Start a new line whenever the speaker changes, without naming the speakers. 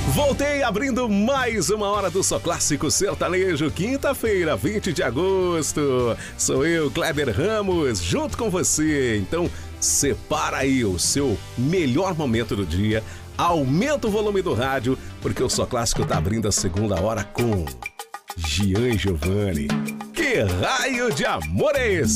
Voltei abrindo mais uma hora do Só Clássico Sertanejo, quinta-feira, 20 de agosto. Sou eu, Kleber Ramos, junto com você. Então, separa aí o seu melhor momento do dia, aumenta o volume do rádio, porque o Só Clássico tá abrindo a segunda hora com Gian Giovanni. Que raio de amor é esse?